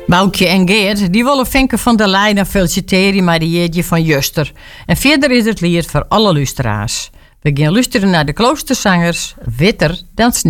Boukje en Geert, die willen Fenke van der Leyen feliciteren met de jeetje van Juster. En verder is het lied voor alle luisteraars. We gaan luisteren naar de kloosterzangers, Witter dan sneeuw.